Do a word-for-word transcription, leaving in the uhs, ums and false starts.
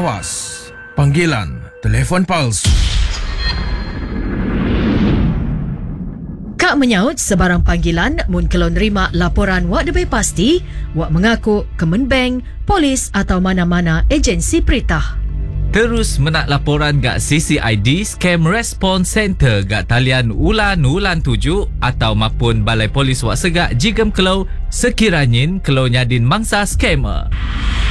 Awas, panggilan telefon palsu. Kak menyaut sebarang panggilan mun kalau nerima laporan wak debai pasti, wak mengaku Kemenbank, polis atau mana-mana agensi peritah. Terus menak laporan gak C C I D Scam Response Center gak talian ulan ulan tujuh atau mapun balai polis wak segak jigem kelau sekiranya kelau nyadin mangsa scammer.